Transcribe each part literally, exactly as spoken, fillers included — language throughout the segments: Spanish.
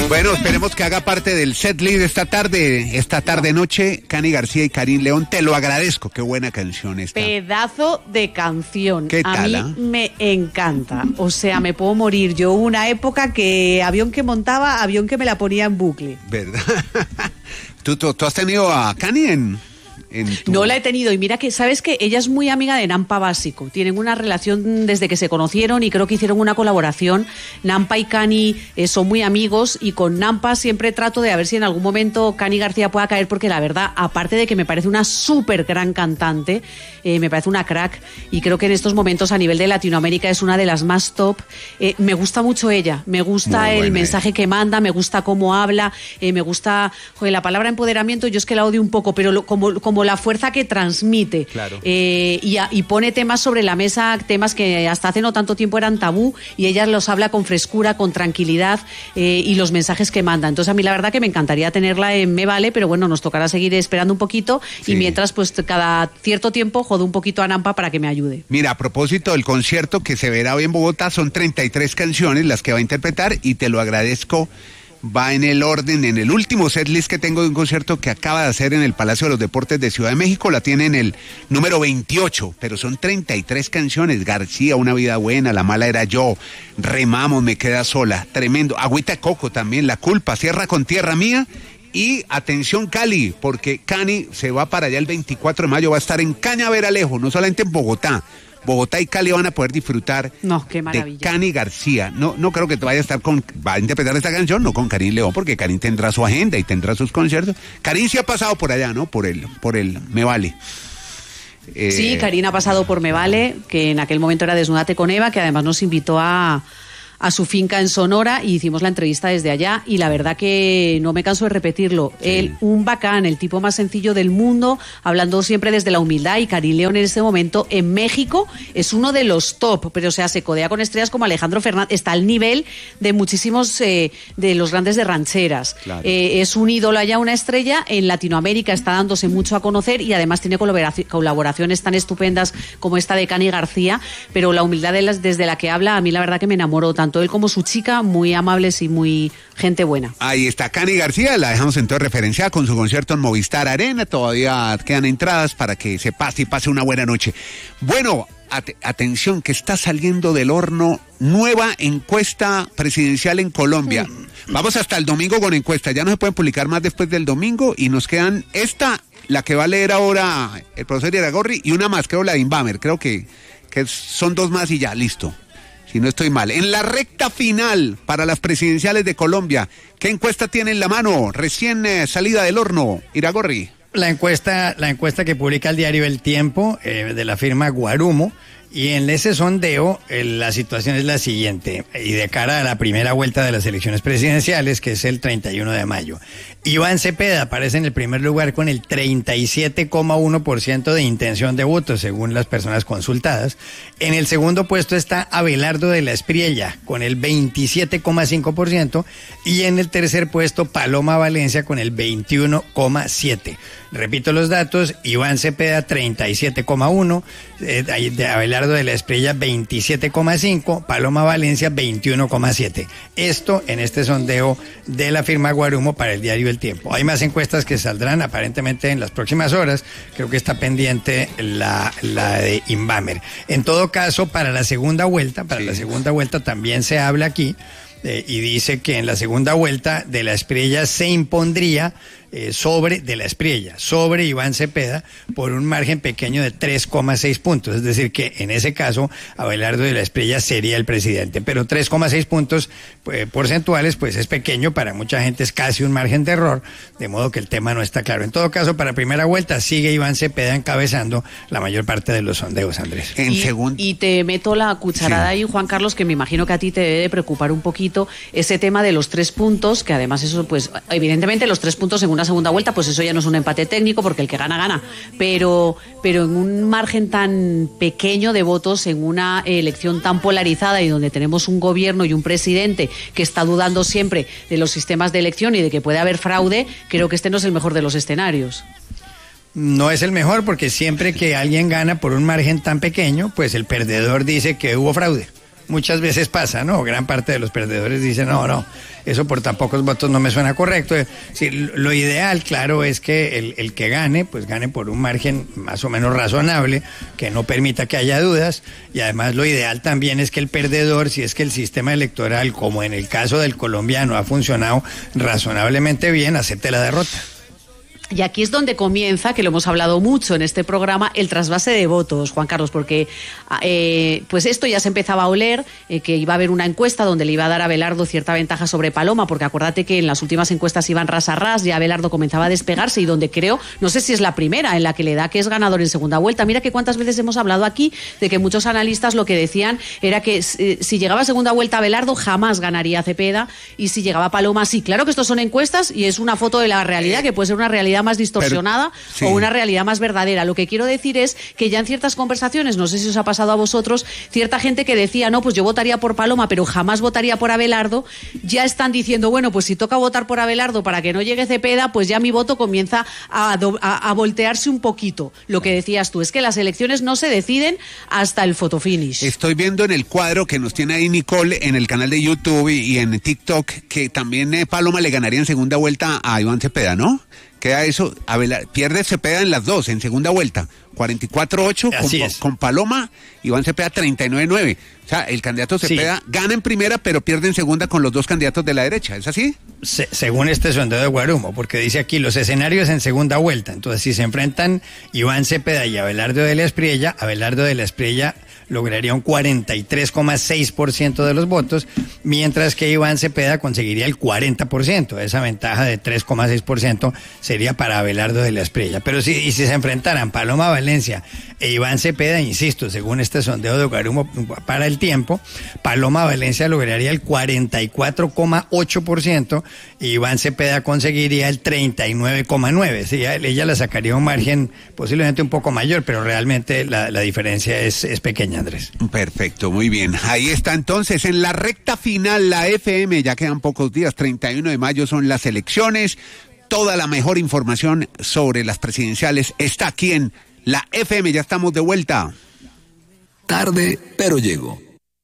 Bueno, esperemos que haga parte del setlist esta tarde, esta tarde-noche, Cani García y Karin León. Te lo agradezco, qué buena canción esta. Pedazo de canción. ¿Qué tal? A mí ¿eh? me encanta. O sea, me puedo morir. Yo hubo una época que avión que montaba, avión que me la ponía en bucle. ¿Verdad? ¿Tú, tú, tú has tenido a Cani en...? Tu... No la he tenido, y mira que, ¿sabes qué? Ella es muy amiga de Nampa Básico, tienen una relación desde que se conocieron y creo que hicieron una colaboración. Nampa y Cani eh, son muy amigos, y con Nampa siempre trato de a ver si en algún momento Cani García pueda caer, porque la verdad, aparte de que me parece una súper gran cantante, eh, me parece una crack, y creo que en estos momentos a nivel de Latinoamérica es una de las más top. Eh, me gusta mucho ella, me gusta el mensaje que manda, me gusta cómo habla, eh, me gusta, joder, la palabra empoderamiento, yo es que la odio un poco, pero lo, como, como la fuerza que transmite, claro. eh, y, y pone temas sobre la mesa, temas que hasta hace no tanto tiempo eran tabú, y ella los habla con frescura, con tranquilidad, eh, y los mensajes que manda. Entonces a mí la verdad que me encantaría tenerla en Me Vale, pero bueno, nos tocará seguir esperando un poquito, sí. Y mientras pues cada cierto tiempo jodo un poquito a Nampa para que me ayude. Mira, a propósito del concierto que se verá hoy en Bogotá, son treinta y tres canciones las que va a interpretar, y te lo agradezco. Va en el orden, en el último setlist que tengo de un concierto que acaba de hacer en el Palacio de los Deportes de Ciudad de México, la tiene en el número veintiocho, pero son treinta y tres canciones. García, Una Vida Buena, La Mala Era Yo, Remamos, Me Queda Sola, tremendo. Agüita de Coco también, La Culpa, Cierra con Tierra Mía. Y atención Cali, porque Cani se va para allá el veinticuatro de mayo, va a estar en Cañaveralejo, no solamente en Bogotá. Bogotá y Cali van a poder disfrutar no, qué maravilla. de Cani García. No, no creo que te vaya a estar con, va a interpretar esta canción, no con Karin León, porque Karin tendrá su agenda y tendrá sus conciertos. Karin sí ha pasado por allá, ¿no? Por el, por el Me Vale. Eh... Sí, Karin ha pasado por Me Vale, que en aquel momento era Desnúdate con Eva, que además nos invitó a... a su finca en Sonora, y hicimos la entrevista desde allá, y la verdad que no me canso de repetirlo, sí. Él, un bacán, el tipo más sencillo del mundo, hablando siempre desde la humildad, y Karin León en este momento en México es uno de los top, pero o sea, se codea con estrellas como Alejandro Fernández, está al nivel de muchísimos eh, de los grandes de rancheras, claro. eh, es un ídolo allá, una estrella, en Latinoamérica está dándose mucho a conocer, y además tiene colaboraciones tan estupendas como esta de Cani García, pero la humildad de las, desde la que habla, a mí la verdad que me enamoró tanto él como su chica, muy amables y muy gente buena. Ahí está Cani García, la dejamos entonces referenciada con su concierto en Movistar Arena, todavía quedan entradas para que se pase y pase una buena noche. Bueno, at- atención, que está saliendo del horno nueva encuesta presidencial en Colombia. Mm. Vamos hasta el domingo con encuesta, ya no se pueden publicar más después del domingo, y nos quedan esta, la que va a leer ahora el profesor Iragorri, y una más, creo la de Inbamer, creo que, que son dos más y ya, listo. Si no estoy mal. En la recta final para las presidenciales de Colombia, ¿qué encuesta tiene en la mano? Recién eh, salida del horno, Iragorri. La encuesta, la encuesta que publica el diario El Tiempo, eh, de la firma Guarumo, y en ese sondeo eh, la situación es la siguiente, y de cara a la primera vuelta de las elecciones presidenciales, que es el treinta y uno de mayo. Iván Cepeda aparece en el primer lugar con el treinta y siete coma uno por ciento de intención de voto, según las personas consultadas. En el segundo puesto está Abelardo de la Espriella, con el veintisiete coma cinco por ciento, y en el tercer puesto Paloma Valencia con el veintiuno coma siete por ciento. Repito los datos: Iván Cepeda treinta y siete coma uno, eh, de Abelardo de la Espriella veintisiete coma cinco, Paloma Valencia veintiuno coma siete. Esto en este sondeo de la firma Guarumo para el diario El Tiempo. Hay más encuestas que saldrán aparentemente en las próximas horas. Creo que está pendiente la, la de Inbamer. En todo caso, para la segunda vuelta, para sí. la segunda vuelta también se habla aquí, eh, y dice que en la segunda vuelta de la Espriella se impondría Eh, sobre de la Espriella, sobre Iván Cepeda, por un margen pequeño de tres coma seis puntos, es decir que en ese caso Abelardo de la Espriella sería el presidente, pero tres coma seis puntos pues, porcentuales, pues es pequeño, para mucha gente es casi un margen de error, de modo que el tema no está claro. En todo caso, para primera vuelta sigue Iván Cepeda encabezando la mayor parte de los sondeos, Andrés. En y, segundo... y te meto la cucharada sí. ahí, Juan Carlos, que me imagino que a ti te debe preocupar un poquito ese tema de los tres puntos, que además eso, pues evidentemente los tres puntos en una segunda vuelta, pues eso ya no es un empate técnico, porque el que gana, gana, pero, pero en un margen tan pequeño de votos, en una elección tan polarizada y donde tenemos un gobierno y un presidente que está dudando siempre de los sistemas de elección y de que puede haber fraude, creo que este no es el mejor de los escenarios. No es el mejor, porque siempre que alguien gana por un margen tan pequeño, pues el perdedor dice que hubo fraude. muchas veces pasa, ¿no? Gran parte de los perdedores dicen, no, no, eso por tan pocos votos no me suena correcto. Sí, lo ideal, claro, es que el, el que gane, pues gane por un margen más o menos razonable, que no permita que haya dudas, y además lo ideal también es que el perdedor, si es que el sistema electoral, como en el caso del colombiano, ha funcionado razonablemente bien, acepte la derrota. Y aquí es donde comienza, que lo hemos hablado mucho en este programa, el trasvase de votos, Juan Carlos, porque eh, pues esto ya se empezaba a oler, eh, que iba a haber una encuesta donde le iba a dar a Abelardo cierta ventaja sobre Paloma, porque acuérdate que en las últimas encuestas iban ras a ras, ya Abelardo comenzaba a despegarse, y donde creo, no sé si es la primera en la que le da que es ganador en segunda vuelta. Mira que cuántas veces hemos hablado aquí de que muchos analistas lo que decían era que eh, si llegaba a segunda vuelta Abelardo jamás ganaría Cepeda, y si llegaba Paloma, sí, claro que estos son encuestas y es una foto de la realidad, que puede ser una realidad más distorsionada, pero, sí, o una realidad más verdadera. Lo que quiero decir es que ya en ciertas conversaciones, no sé si os ha pasado a vosotros, cierta gente que decía, no, pues yo votaría por Paloma, pero jamás votaría por Abelardo, ya están diciendo, bueno, pues si toca votar por Abelardo para que no llegue Cepeda, pues ya mi voto comienza a, a, a voltearse un poquito. Lo que decías tú, es que las elecciones no se deciden hasta el fotofinish. Estoy viendo en el cuadro que nos tiene ahí Nicole en el canal de YouTube y, y en TikTok que también eh, Paloma le ganaría en segunda vuelta a Iván Cepeda, ¿no? Queda eso, Abelardo, pierde Cepeda en las dos, en segunda vuelta, cuarenta y cuatro ocho con, con Paloma, Iván Cepeda treinta y nueve nueve. O sea, el candidato Cepeda sí gana en primera, pero pierde en segunda con los dos candidatos de la derecha, ¿es así? Se, según este sondeo de Guarumo, porque dice aquí los escenarios en segunda vuelta. Entonces, si se enfrentan Iván Cepeda y Abelardo de la Espriella, Abelardo de la Espriella lograría un cuarenta y tres coma seis por ciento de los votos, mientras que Iván Cepeda conseguiría el cuarenta por ciento. Esa ventaja de tres coma seis por ciento sería para Abelardo de la Espriella. Pero si, y si se enfrentaran Paloma Valencia e Iván Cepeda, insisto, según este sondeo de Guarumo para el tiempo, Paloma Valencia lograría el cuarenta y cuatro coma ocho por ciento y Iván Cepeda conseguiría el treinta y nueve coma nueve por ciento. Sí, ella le sacaría un margen posiblemente un poco mayor, pero realmente la, la diferencia es, es pequeña, Andrés. Perfecto, muy bien. Ahí está entonces, en la recta final, la F M, ya quedan pocos días, treinta y uno de mayo son las elecciones. Toda la mejor información sobre las presidenciales está aquí en la F M, ya estamos de vuelta. Tarde, pero llego.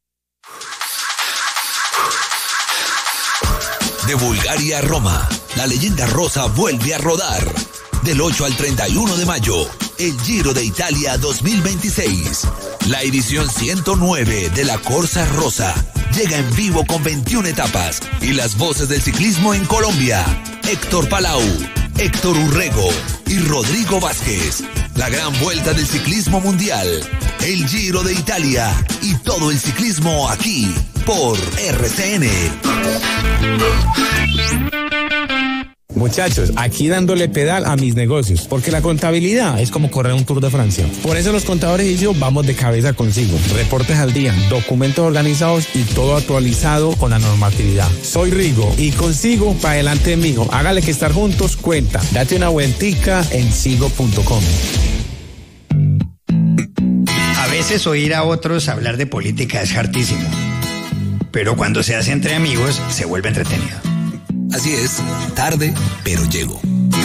De Bulgaria a Roma, la leyenda rosa vuelve a rodar. Del ocho al treinta y uno de mayo, el Giro de Italia dos mil veintiséis. La edición ciento nueve de la Corsa Rosa llega en vivo con veintiuna etapas y las voces del ciclismo en Colombia. Héctor Palau, Héctor Urrego y Rodrigo Vázquez. La gran vuelta del ciclismo mundial, el Giro de Italia y todo el ciclismo aquí por R C N. Muchachos, aquí dándole pedal a mis negocios, porque la contabilidad es como correr un Tour de Francia. Por eso los contadores y yo vamos de cabeza consigo. Reportes al día, documentos organizados y todo actualizado con la normatividad. Soy Rigo y consigo para adelante, mijo. Hágale que estar juntos cuenta. Date una vueltica en sigo punto com. A veces oír a otros hablar de política es hartísimo, pero cuando se hace entre amigos se vuelve entretenido. Así es, tarde, pero llego.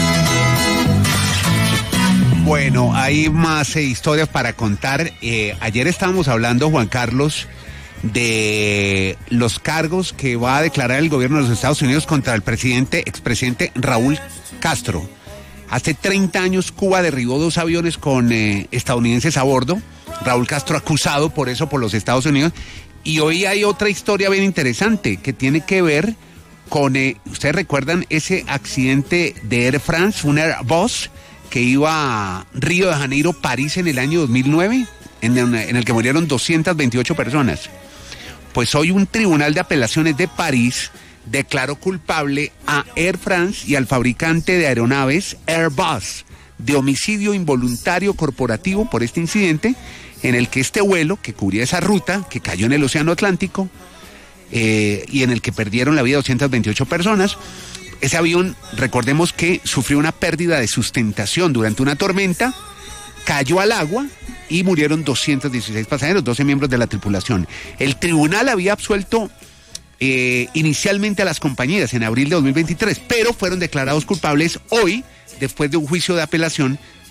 Bueno, hay más eh, historias para contar. Eh, ayer estábamos hablando, Juan Carlos, de los cargos que va a declarar el gobierno de los Estados Unidos contra el presidente, expresidente Raúl Castro. Hace treinta años Cuba derribó dos aviones con eh, estadounidenses a bordo. Raúl Castro acusado por eso por los Estados Unidos. Y hoy hay otra historia bien interesante que tiene que ver con, eh, ustedes recuerdan ese accidente de Air France, un Airbus que iba a Río de Janeiro, París en el año dos mil nueve, en el, en el que murieron doscientas veintiocho personas. Pues hoy un tribunal de apelaciones de París declaró culpable a Air France y al fabricante de aeronaves Airbus de homicidio involuntario corporativo por este incidente en el que este vuelo que cubría esa ruta, que cayó en el Océano Atlántico, Eh, y en el que perdieron la vida doscientas veintiocho personas. Ese avión, recordemos que sufrió una pérdida de sustentación durante una tormenta, cayó al agua y murieron doscientos dieciséis pasajeros, doce miembros de la tripulación. El tribunal había absuelto eh, inicialmente a las compañías en abril de dos mil veintitrés, pero fueron declarados culpables hoy, después de un juicio de apelación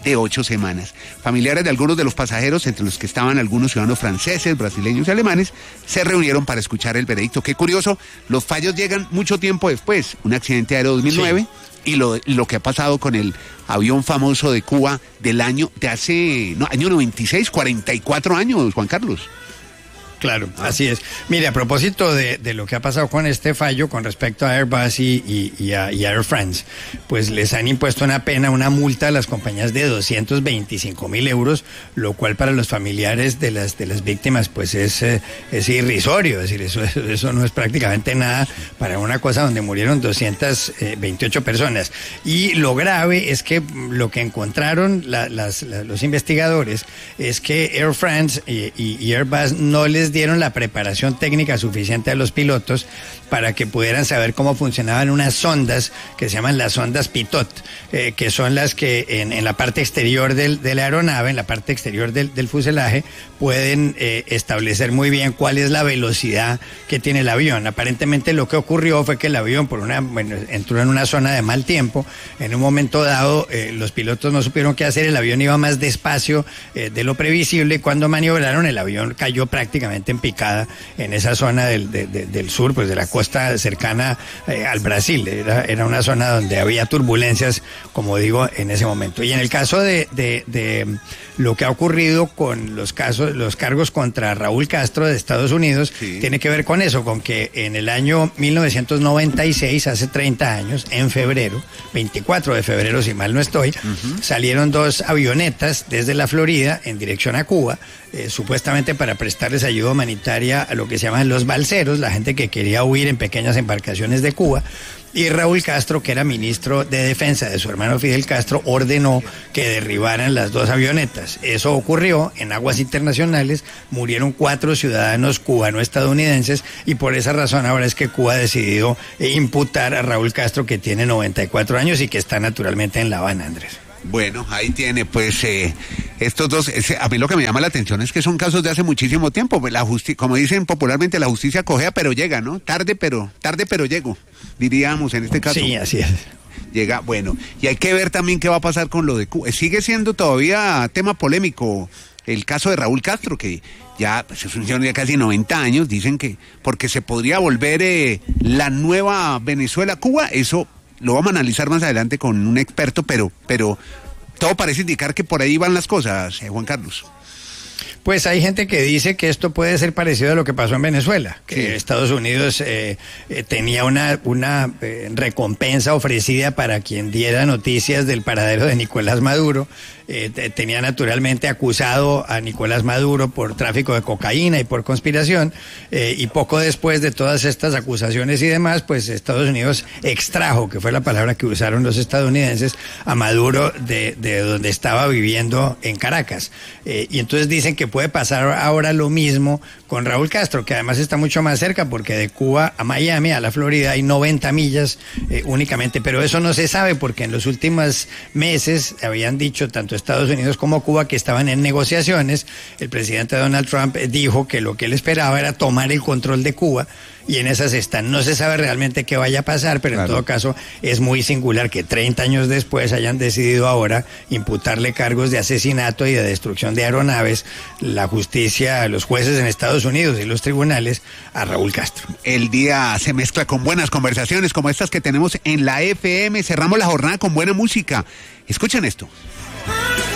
de ocho semanas. Familiares de algunos de los pasajeros, entre los que estaban algunos ciudadanos franceses, brasileños y alemanes, se reunieron para escuchar el veredicto. Qué curioso, los fallos llegan mucho tiempo después. Un accidente aéreo dos mil nueve sí. y lo, lo que ha pasado con el avión famoso de Cuba del año, de hace, no, año noventa y seis, cuarenta y cuatro años, Juan Carlos. Claro, así es. Mire, a propósito de, de lo que ha pasado con este fallo con respecto a Airbus y, y, y, a, y a Air France, pues les han impuesto una pena, una multa a las compañías de doscientos veinticinco mil euros, lo cual para los familiares de las de las víctimas pues es, eh, es irrisorio, es decir, eso, eso no es prácticamente nada para una cosa donde murieron doscientas veintiocho personas. Y lo grave es que lo que encontraron la, las, la, los investigadores es que Air France y, y, y Airbus no les dieron la preparación técnica suficiente a los pilotos para que pudieran saber cómo funcionaban unas sondas que se llaman las sondas Pitot, eh, que son las que en, en la parte exterior del, de la aeronave, en la parte exterior del, del fuselaje, pueden eh, establecer muy bien cuál es la velocidad que tiene el avión. Aparentemente lo que ocurrió fue que el avión por una, bueno, entró en una zona de mal tiempo. En un momento dado eh, los pilotos no supieron qué hacer, el avión iba más despacio eh, de lo previsible y cuando maniobraron el avión cayó prácticamente en picada en esa zona del, de, de, del sur, pues de la costa cercana eh, al Brasil. Era, era una zona donde había turbulencias, como digo, en ese momento. Y en el caso de, de, de lo que ha ocurrido con los casos, los cargos contra Raúl Castro de Estados Unidos, sí. tiene que ver con eso, con que en el año mil novecientos noventa y seis, hace treinta años, en febrero, veinticuatro de febrero, si mal no estoy, uh-huh. salieron dos avionetas desde la Florida en dirección a Cuba, eh, supuestamente para prestarles ayuda humanitaria a lo que se llaman los balseros, la gente que quería huir en pequeñas embarcaciones de Cuba. Y Raúl Castro, que era ministro de Defensa de su hermano Fidel Castro, ordenó que derribaran las dos avionetas. Eso ocurrió en aguas internacionales, murieron cuatro ciudadanos cubano-estadounidenses y por esa razón ahora es que Cuba ha decidido imputar a Raúl Castro, que tiene noventa y cuatro años y que está naturalmente en La Habana, Andrés. Bueno, ahí tiene, pues, eh, estos dos, ese, a mí lo que me llama la atención es que son casos de hace muchísimo tiempo, pues la justi- como dicen popularmente, la justicia cojea pero llega, ¿no? Tarde pero, tarde pero llego, diríamos en este caso. Sí, así es. Llega, bueno, y hay que ver también qué va a pasar con lo de Cuba. Sigue siendo todavía tema polémico el caso de Raúl Castro, que ya, pues es un señor de casi noventa años, dicen que porque se podría volver eh, la nueva Venezuela, Cuba, eso lo vamos a analizar más adelante con un experto, pero, pero todo parece indicar que por ahí van las cosas, eh, Juan Carlos. Pues hay gente que dice que esto puede ser parecido a lo que pasó en Venezuela, que sí. Estados Unidos eh, eh, tenía una, una eh, recompensa ofrecida para quien diera noticias del paradero de Nicolás Maduro. Eh, tenía naturalmente acusado a Nicolás Maduro por tráfico de cocaína y por conspiración, eh, y poco después de todas estas acusaciones y demás, pues Estados Unidos extrajo, que fue la palabra que usaron los estadounidenses, a Maduro de, de donde estaba viviendo en Caracas. Eh, y entonces dicen que puede pasar ahora lo mismo con Raúl Castro, que además está mucho más cerca, porque de Cuba a Miami, a la Florida, hay noventa millas eh, únicamente, pero eso no se sabe porque en los últimos meses habían dicho tanto Estados Unidos como Cuba que estaban en negociaciones. El presidente Donald Trump dijo que lo que él esperaba era tomar el control de Cuba y en esas están. No se sabe realmente qué vaya a pasar, pero claro, en todo caso es muy singular que treinta años después hayan decidido ahora imputarle cargos de asesinato y de destrucción de aeronaves, la justicia, los jueces en Estados Unidos y los tribunales, a Raúl Castro. El día se mezcla con buenas conversaciones como estas que tenemos en la F M. Cerramos la jornada con buena música. Escuchen esto.